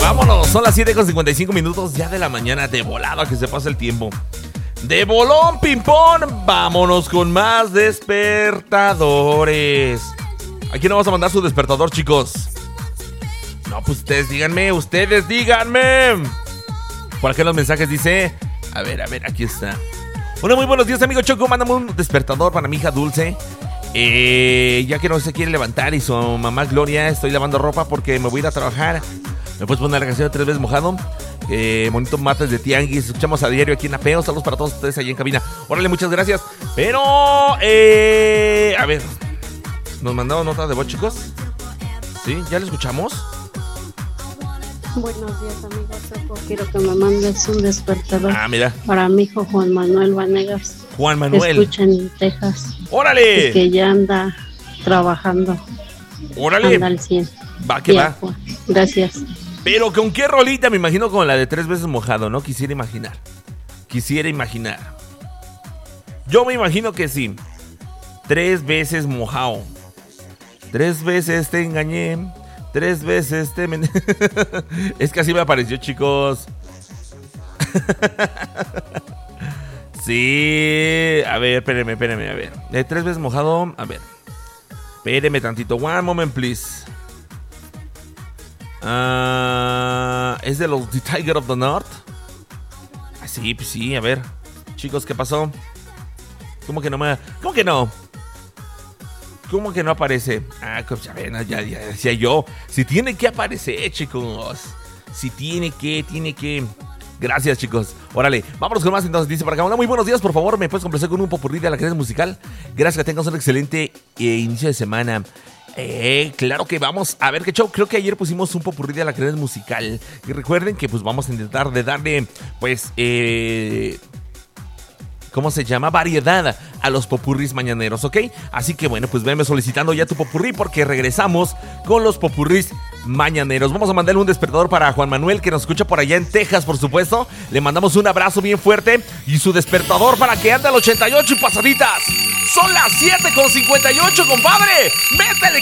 Vámonos, son las 7:55 ya de la mañana. De volada que se pasa el tiempo. De bolón, ping-pong. Vámonos con más despertadores. ¿A quién le vamos a mandar su despertador, chicos? No, pues ustedes díganme. Por acá en los mensajes dice... A ver, aquí está. Hola, muy buenos días, amigo Choco. Mándame un despertador para mi hija Dulce. Ya que no se quiere levantar y su mamá Gloria, estoy lavando ropa porque me voy a ir a trabajar. ¿Me puedes poner la canción de 3 veces mojado? Bonito martes de tianguis. Escuchamos a diario aquí en Apeo. Saludos para todos ustedes allí en cabina. Órale, muchas gracias. Pero, a ver, ¿nos mandaron nota de voz, chicos? ¿Sí? ¿Ya lo escuchamos? Buenos días, amigo Choco. Quiero que me mandes un despertador. Mira. Para mi hijo Juan Manuel Vanegas. Juan Manuel. Que escucha en Texas. ¡Órale! Y que ya anda trabajando. ¡Órale! Anda al 100. Va que va. Juan. Gracias. Pero ¿con qué rolita? Me imagino con la de 3 veces mojado, ¿no? Quisiera imaginar. Yo me imagino que sí. 3 veces mojado. 3 veces te engañé. 3 veces te... Es que así me apareció, chicos. Sí. A ver, espérenme, a ver. 3 veces mojado, a ver. Espérenme tantito. One moment, please. ¿Es de los The Tiger of the North? Sí, pues sí, a ver. Chicos, ¿qué pasó? ¿Cómo que no? ¿Cómo que no aparece? Ya ven, ya decía yo. Si tiene que aparecer, chicos. Si tiene que. Gracias, chicos. Órale, vámonos con más entonces. Dice para acá: hola, muy buenos días, por favor, ¿me puedes complacer con un popurrí de la cadena musical? Gracias, que tengas un excelente inicio de semana. Claro que vamos a ver qué show. Creo que ayer pusimos un popurrí de la cadena musical. Y recuerden que pues vamos a intentar de darle, pues, ¿cómo se llama? Variedad a los popurrís mañaneros, ¿ok? Así que bueno, pues venme solicitando ya tu popurrí porque regresamos con los popurrís mañaneros. Vamos a mandarle un despertador para Juan Manuel, que nos escucha por allá en Texas, por supuesto. Le mandamos un abrazo bien fuerte y su despertador para que ande al 88 y pasaditas. Son las 7:58, compadre. ¡Métele!